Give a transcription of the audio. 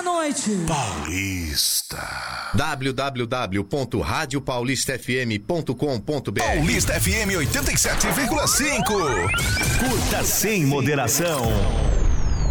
da noite. Paulista. www.radiopaulistafm.com.br. Paulista FM 87,5. Curta sem moderação.